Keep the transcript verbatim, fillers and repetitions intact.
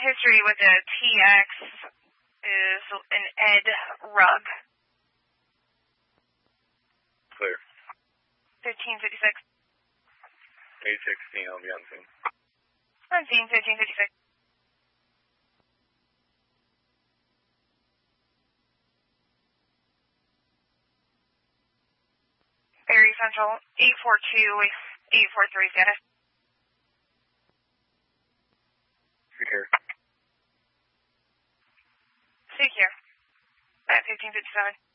History with a T X is an Ed Rugg. Clear. fifteen fifty-six. eight sixteen, I'll be on scene. On scene, fifteen fifty-six. Berry Central, eight four two, eight four three, status. Secure. Secure. At fifteen fifty-seven.